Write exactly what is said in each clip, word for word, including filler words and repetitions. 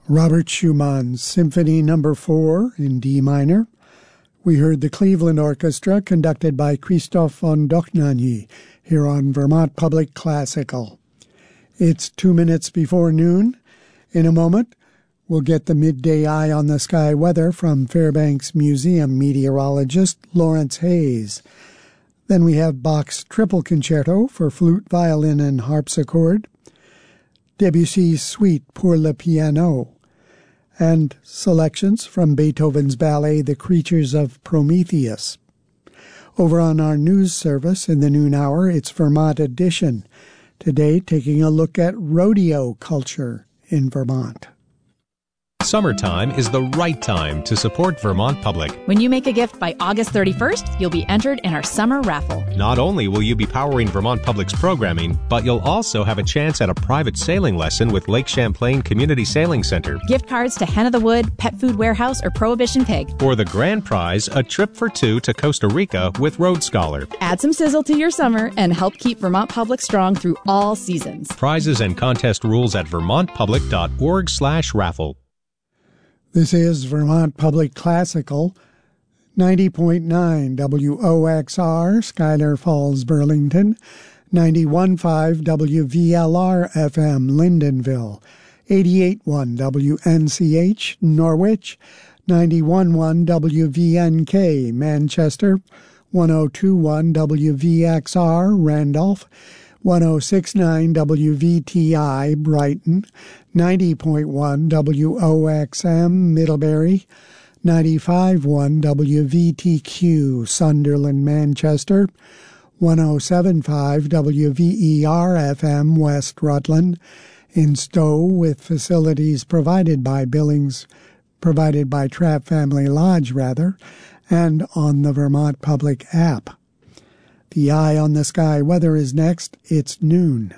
Robert Schumann's Symphony Number four in D minor. We heard the Cleveland Orchestra conducted by Christoph von Dohnanyi here on Vermont Public Classical. It's two minutes before noon. In a moment, we'll get the midday eye on the sky weather from Fairbanks Museum meteorologist Lawrence Hayes. Then we have Bach's Triple Concerto for flute, violin, and harpsichord, Debussy's Suite pour le piano, and selections from Beethoven's ballet The Creatures of Prometheus. Over on our news service in the noon hour, it's Vermont Edition. Today, taking a look at rodeo culture in Vermont. Summertime is the right time to support Vermont Public. When you make a gift by August thirty-first, you'll be entered in our summer raffle. Not only will you be powering Vermont Public's programming, but you'll also have a chance at a private sailing lesson with Lake Champlain Community Sailing Center. Gift cards to Hen of the Wood, Pet Food Warehouse, or Prohibition Pig. For the grand prize, a trip for two to Costa Rica with Road Scholar. Add some sizzle to your summer and help keep Vermont Public strong through all seasons. Prizes and contest rules at vermontpublic.org slash raffle. This is Vermont Public Classical, ninety point nine W O X R, Schuyler Falls, Burlington, ninety-one point five W V L R F M, Lyndonville, eighty-eight point one W N C H, Norwich, ninety-one point one W V N K, Manchester, one oh two point one W V X R, Randolph, one oh six point nine W V T I, Brighton, ninety point one W O X M, Middlebury, ninety-five point one W V T Q, Sunderland, Manchester, one oh seven point five W V E R F M, West Rutland, in Stowe with facilities provided by Billings, provided by Trapp Family Lodge, rather, and on the Vermont Public app. The Eye on the Sky weather is next. It's noon.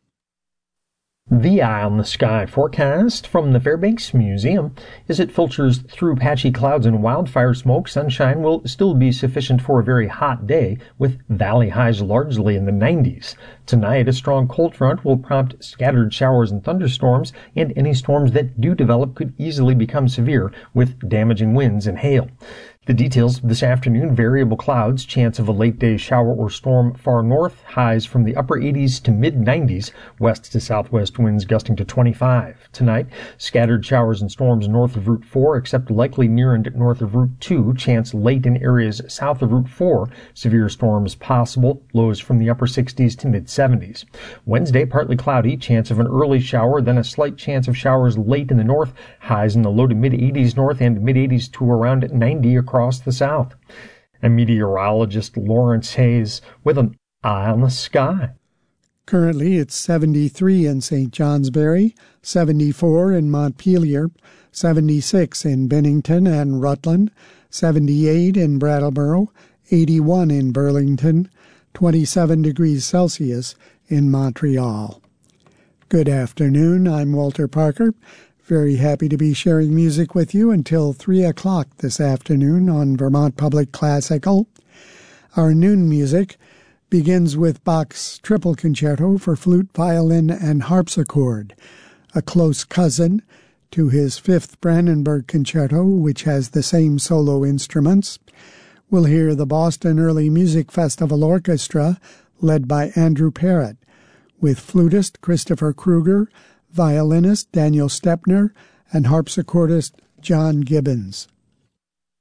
The Eye on the Sky forecast from the Fairbanks Museum. As it filters through patchy clouds and wildfire smoke, sunshine will still be sufficient for a very hot day, with valley highs largely in the nineties. Tonight, a strong cold front will prompt scattered showers and thunderstorms, and any storms that do develop could easily become severe, with damaging winds and hail. The details this afternoon: variable clouds, chance of a late-day shower or storm far north, highs from the upper eighties to mid-nineties, west to southwest winds gusting to twenty-five. Tonight, scattered showers and storms north of Route four, except likely near and north of Route two, chance late in areas south of Route four, severe storms possible, lows from the upper sixties to mid-seventies. Wednesday, partly cloudy, chance of an early shower, then a slight chance of showers late in the north, highs in the low to mid-eighties north and mid-eighties to around ninety across across the south. And meteorologist Lawrence Hayes with an eye on the sky. Currently, it's seventy-three in Saint Johnsbury, seventy-four in Montpelier, seventy-six in Bennington and Rutland, seventy-eight in Brattleboro, eighty-one in Burlington, twenty-seven degrees Celsius in Montreal. Good afternoon. I'm Walter Parker. Very happy to be sharing music with you until three o'clock this afternoon on Vermont Public Classical. Our noon music begins with Bach's Triple Concerto for flute, violin, and harpsichord, a close cousin to his Fifth Brandenburg Concerto, which has the same solo instruments. We'll hear the Boston Early Music Festival Orchestra, led by Andrew Parrott, with flutist Christopher Kruger, violinist Daniel Stepner, and harpsichordist John Gibbons.